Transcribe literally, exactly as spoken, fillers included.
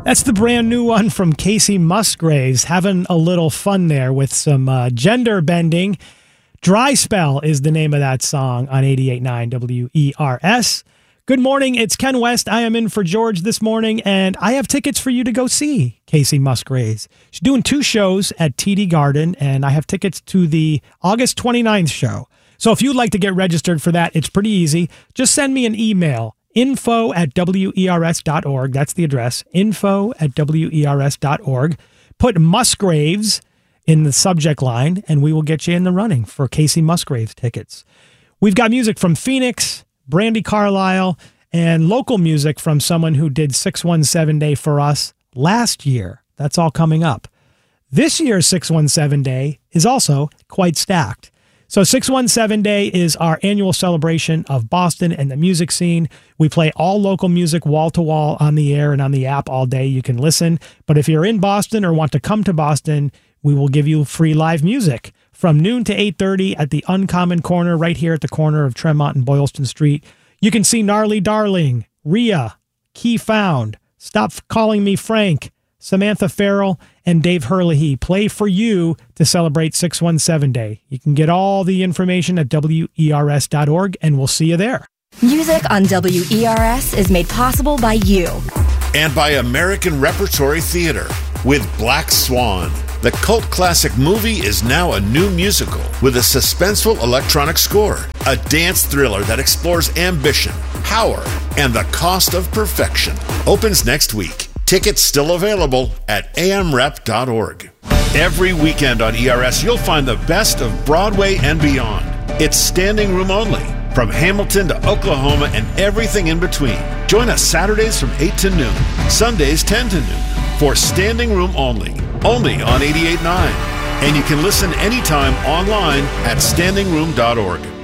That's the brand new one from Casey Musgraves, having a little fun there with some uh, gender bending. Dry Spell is the name of that song on eighty-eight point nine W E R S. Good morning, it's Ken West. I am in for George this morning, and I have tickets for you to go see Casey Musgraves. She's doing two shows at T D Garden, and I have tickets to the August twenty-ninth show. So if you'd like to get registered for that, it's pretty easy. Just send me an email, info at W E R S dot org. That's the address, info at W E R S dot org. Put Musgraves in the subject line, and we will get you in the running for Casey Musgraves tickets. We've got music from Phoenix, Brandi Carlile, and local music from someone who did six one seven Day for us last year. That's all coming up. This year's six one seven Day is also quite stacked. So six one seven Day is our annual celebration of Boston and the music scene. We play all local music wall-to-wall on the air and on the app all day. You can listen. But if you're in Boston or want to come to Boston, we will give you free live music from noon to eight thirty at the Uncommon Corner right here at the corner of Tremont and Boylston Street. You can see Gnarly Darling, Rhea, Key Found, Stop Calling Me Frank, Samantha Farrell, and Dave Herlihy play for you to celebrate six one seven Day. You can get all the information at W E R S dot org, and we'll see you there. Music on W E R S is made possible by you. And by American Repertory Theater with Black Swan. The cult classic movie is now a new musical with a suspenseful electronic score, a dance thriller that explores ambition, power, and the cost of perfection. Opens next week. Tickets still available at A M rep dot org. Every weekend on E R S, you'll find the best of Broadway and beyond. It's standing room only, from Hamilton to Oklahoma and everything in between. Join us Saturdays from eight to noon, Sundays ten to noon, for standing room only, only on eighty-eight point nine. And you can listen anytime online at standing room dot org.